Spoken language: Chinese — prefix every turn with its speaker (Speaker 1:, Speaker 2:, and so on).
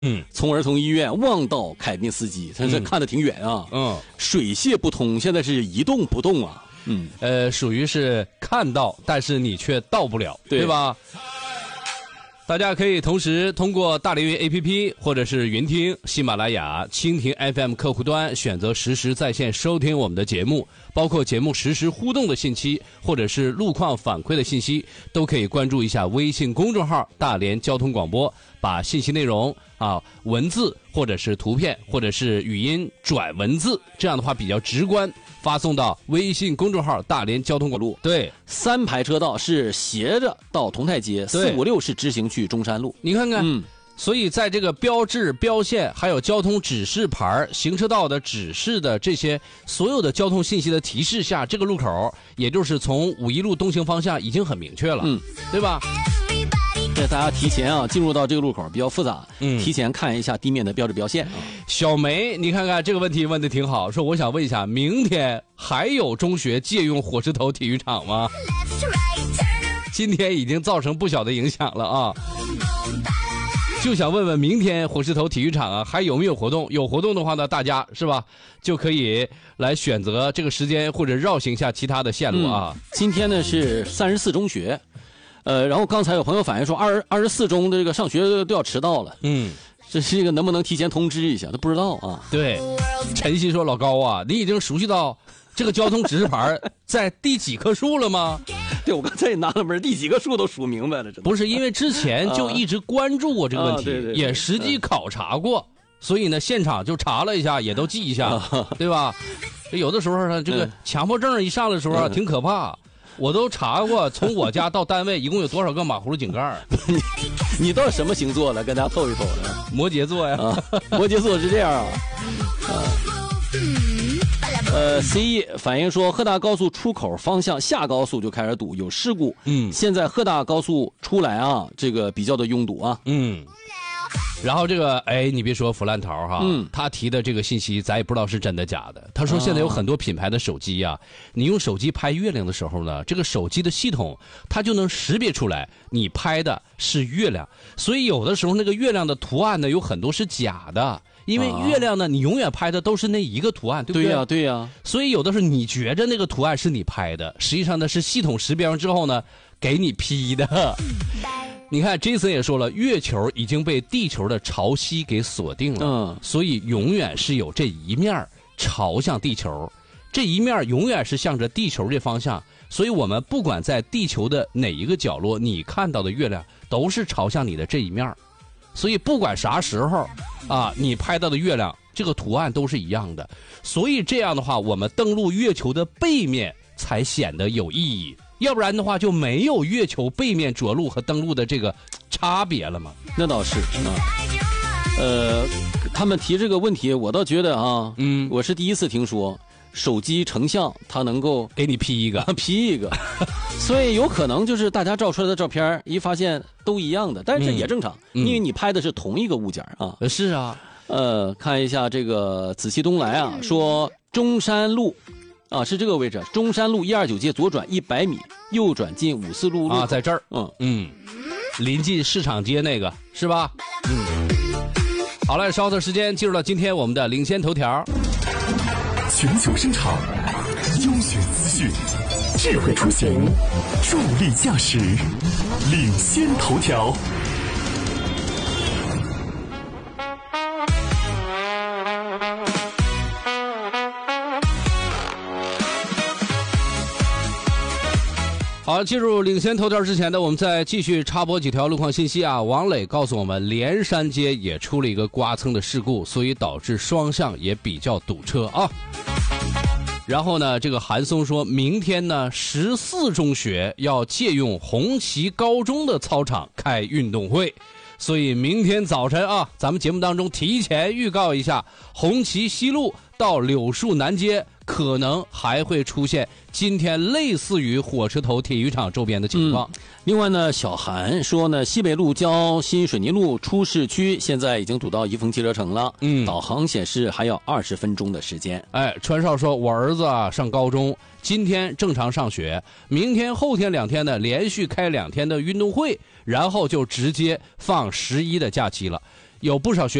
Speaker 1: 从儿童医院望到凯宾斯基，他是看得挺远啊。水泄不通，现在是一动不动啊。
Speaker 2: 属于是看到，但是你却到不了，对吧？大家可以同时通过大连云 APP 或者是云听、喜马拉雅、蜻蜓 FM 客户端选择实时在线收听我们的节目，包括节目实时互动的信息或者是路况反馈的信息，都可以关注一下微信公众号大连交通广播，把信息内容文字或者是图片或者是语音转文字，这样的话比较直观，发送到微信公众号大连交通广播。对
Speaker 1: ，3排车道是斜着到同泰街，456是直行去中山路。
Speaker 2: 你看看，所以在这个标志、标线还有交通指示牌、行车道的指示的这些所有的交通信息的提示下，这个路口也就是从五一路东行方向已经很明确了，对吧？
Speaker 1: 这大家提前进入到这个路口比较复杂，提前看一下地面的标志标线。
Speaker 2: 小梅，你看看这个问题问得挺好，说我想问一下，明天还有中学借用火车头体育场吗？今天已经造成不小的影响了啊，就想问问明天火车头体育场还有没有活动？有活动的话呢，大家是吧就可以来选择这个时间或者绕行下其他的线路啊。
Speaker 1: 今天呢是34中学。然后刚才有朋友反映说24中的这个上学都要迟到了，这是一个能不能提前通知一下，都不知道啊。
Speaker 2: 对，晨曦说老高啊，你已经熟悉到这个交通指示牌在第几棵树了吗？
Speaker 1: 对，我刚才也纳了闷，第几个树都数明白了，
Speaker 2: 不是因为之前就一直关注过这个问题，
Speaker 1: 对
Speaker 2: 也实际考察过，所以呢现场就查了一下，也都记一下，对吧？有的时候呢，这个强迫症一上来的时候挺可怕。我都查过，从我家到单位一共有多少个马葫芦井盖
Speaker 1: 你到底什么星座了？跟大家透一透呢？
Speaker 2: 摩羯座呀，
Speaker 1: 摩羯座是这样CE 反映说，鹤大高速出口方向下高速就开始堵，有事故。现在鹤大高速出来这个比较的拥堵啊。
Speaker 2: 然后这个你别说弗兰桃他提的这个信息咱也不知道是真的假的。他说现在有很多品牌的手机你用手机拍月亮的时候呢，这个手机的系统它就能识别出来你拍的是月亮，所以有的时候那个月亮的图案呢有很多是假的，因为月亮呢你永远拍的都是那一个图案，对不对？
Speaker 1: 对呀。
Speaker 2: 所以有的时候你觉着那个图案是你拍的，实际上呢是系统识别完之后呢给你 P 的。你看 Jason 也说了，月球已经被地球的潮汐给锁定了，所以永远是有这一面朝向地球，这一面永远是向着地球这方向，所以我们不管在地球的哪一个角落，你看到的月亮都是朝向你的这一面，所以不管啥时候你拍到的月亮这个图案都是一样的，所以这样的话我们登陆月球的背面才显得有意义，要不然的话就没有月球背面着陆和登陆的这个差别了嘛。
Speaker 1: 那倒是他们提这个问题我倒觉得我是第一次听说手机成像它能够
Speaker 2: 给你 P 一个
Speaker 1: 所以有可能就是大家照出来的照片一发现都一样的，但是这也正常，因为你拍的是同一个物件
Speaker 2: 是啊。
Speaker 1: 看一下这个紫气东来说中山路是这个位置，中山路129街左转100米，右转进5四路
Speaker 2: 在这儿。临近市场街那个是吧？好了，稍等时间进入到今天我们的领先头条。
Speaker 3: 全球生产，优选资讯，智慧出行，助力驾驶，领先头条。
Speaker 2: 好，进入领先头条之前呢，我们再继续插播几条路况信息王磊告诉我们，连山街也出了一个刮蹭的事故，所以导致双向也比较堵车然后呢，这个韩松说明天呢14中学要借用红旗高中的操场开运动会，所以明天早晨咱们节目当中提前预告一下，红旗西路到柳树南街可能还会出现今天类似于火车头体育场周边的情况。
Speaker 1: 另外呢，小韩说呢，西北路交新水泥路出市区现在已经堵到宜丰汽车城了，导航显示还要20分钟的时间。
Speaker 2: 川少说，我儿子上高中，今天正常上学，明天后天2天呢连续开2天的运动会，然后就直接放11的假期了。 有不少学